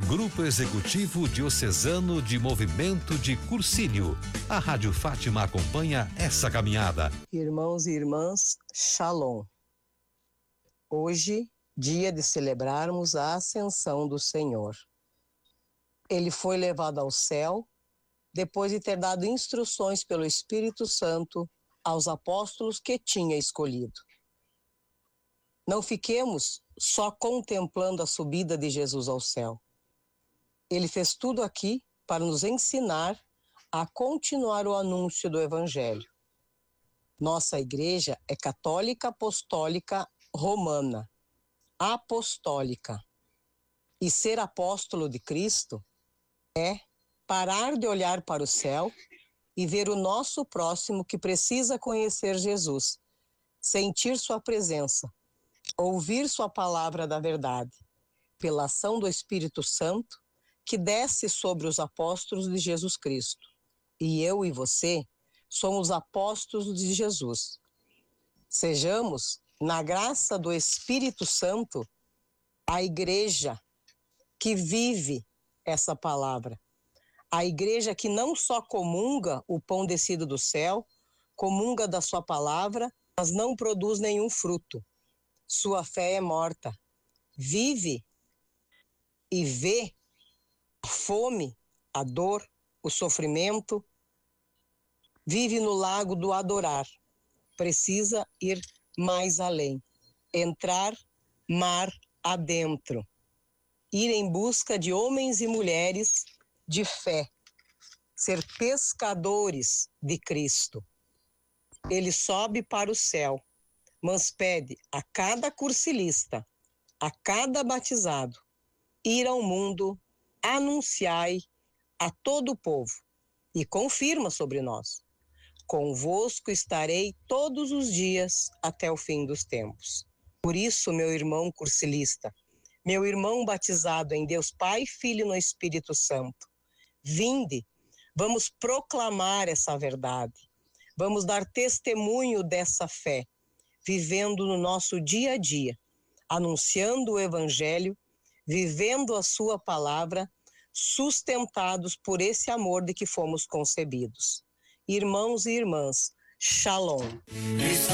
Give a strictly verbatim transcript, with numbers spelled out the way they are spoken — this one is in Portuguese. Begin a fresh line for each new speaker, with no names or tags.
Grupo Executivo Diocesano de Movimento de Cursilho. A Rádio Fátima acompanha essa caminhada.
Irmãos e irmãs, Shalom. Hoje, dia de celebrarmos a ascensão do Senhor. Ele foi levado ao céu depois de ter dado instruções pelo Espírito Santo aos apóstolos que tinha escolhido. Não fiquemos só contemplando a subida de Jesus ao céu. Ele fez tudo aqui para nos ensinar a continuar o anúncio do Evangelho. Nossa igreja é católica apostólica romana, apostólica. E ser apóstolo de Cristo é parar de olhar para o céu e ver o nosso próximo que precisa conhecer Jesus, sentir sua presença, ouvir sua palavra da verdade, pela ação do Espírito Santo que desce sobre os apóstolos de Jesus Cristo. E eu e você somos apóstolos de Jesus. Sejamos, na graça do Espírito Santo, a igreja que vive essa palavra. A igreja que não só comunga o pão descido do céu, comunga da sua palavra, mas não produz nenhum fruto. Sua fé é morta. Vive e vê a fome, a dor, o sofrimento. Vive no lago do adorar. Precisa ir mais além. Entrar mar adentro. Ir em busca de homens e mulheres de fé. Ser pescadores de Cristo. Ele sobe para o céu, mas pede a cada cursilista, a cada batizado, ir ao mundo, anunciai a todo o povo, e confirma sobre nós: convosco estarei todos os dias até o fim dos tempos. Por isso, meu irmão cursilista, meu irmão batizado em Deus Pai, Filho e no Espírito Santo, vinde, vamos proclamar essa verdade, vamos dar testemunho dessa fé, vivendo no nosso dia a dia, anunciando o Evangelho, vivendo a sua palavra, sustentados por esse amor de que fomos concebidos. Irmãos e irmãs, Shalom.